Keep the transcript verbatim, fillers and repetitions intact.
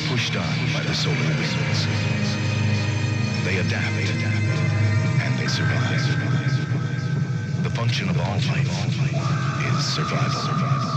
pushed on by the solar winds. They adapt, and they survive. The function of all life is survival.